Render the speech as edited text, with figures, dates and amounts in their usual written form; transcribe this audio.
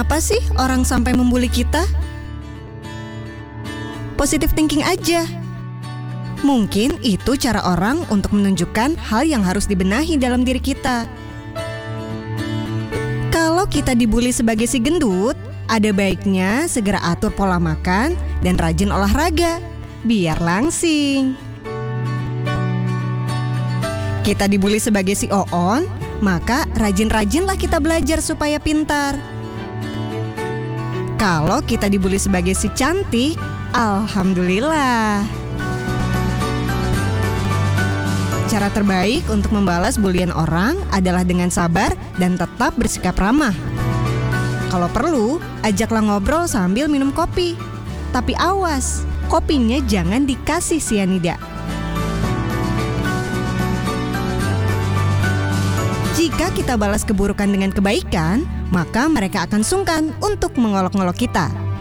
Kenapa sih orang sampai membuli kita? Positive thinking aja. Mungkin itu cara orang untuk menunjukkan hal yang harus dibenahi dalam diri kita. Kalau kita dibully sebagai si gendut, ada baiknya segera atur pola makan dan rajin olahraga, biar langsing. Kita dibully sebagai si oon, maka rajin-rajinlah kita belajar supaya pintar. Kalau kita dibully sebagai si cantik, alhamdulillah. Cara terbaik untuk membalas bulian orang adalah dengan sabar dan tetap bersikap ramah. Kalau perlu, ajaklah ngobrol sambil minum kopi. Tapi awas, kopinya jangan dikasih sianida. Jika kita balas keburukan dengan kebaikan, maka mereka akan sungkan untuk mengolok-ngolok kita.